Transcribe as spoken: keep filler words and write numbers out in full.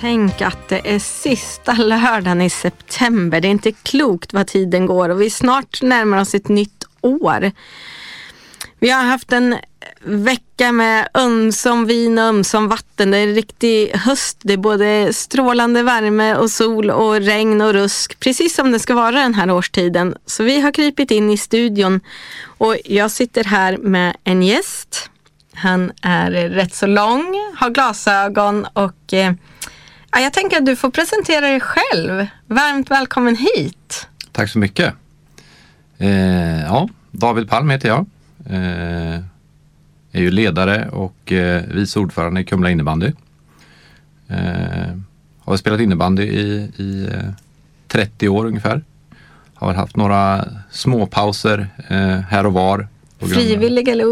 Tänk att det är sista lördagen i september. Det är inte klokt vad tiden går och vi snart närmar oss ett nytt år. Vi har haft en vecka med ömsom vin och ömsom vatten. Det är en riktig höst. Det är både strålande värme och sol och regn och rusk. Precis som det ska vara den här årstiden. Så vi har krypit in i studion och jag sitter här med en gäst. Han är rätt så lång, har glasögon och eh, ja, jag tänker att du får presentera dig själv. Varmt välkommen hit. Tack så mycket. Eh, ja, David Palm heter jag. Eh, är ju ledare och eh, vice ordförande i Kumla innebandy. Eh, har spelat innebandy i, i eh, trettio år ungefär. Har haft några små pauser eh, här och var. Frivillig eller